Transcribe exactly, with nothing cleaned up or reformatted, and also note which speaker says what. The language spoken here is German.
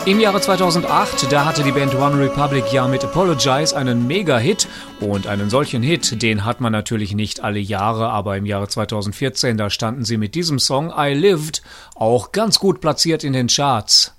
Speaker 1: Im Jahre zweitausendacht, da hatte die Band One Republic ja mit Apologize einen Mega-Hit. Und einen solchen Hit, den hat man natürlich nicht alle Jahre, aber im Jahre zweitausendvierzehn, da standen sie mit diesem Song I Lived auch ganz gut platziert in den Charts.